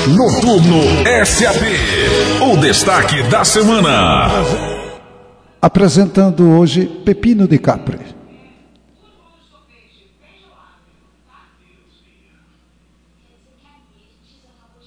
Noturno SAP, o destaque da semana. Apresentando hoje Pepino de Capri.